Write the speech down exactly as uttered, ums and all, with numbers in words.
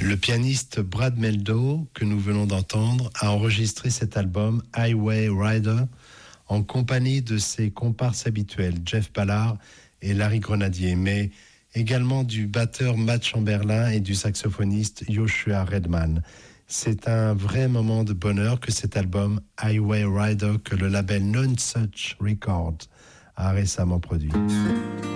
Le pianiste Brad Mehldau, que nous venons d'entendre, a enregistré cet album Highway Rider en compagnie de ses comparses habituels Jeff Ballard et Larry Grenadier, mais également du batteur Matt Chamberlain et du saxophoniste Joshua Redman. C'est un vrai moment de bonheur que cet album Highway Rider, que le label Nonesuch Records a récemment produit.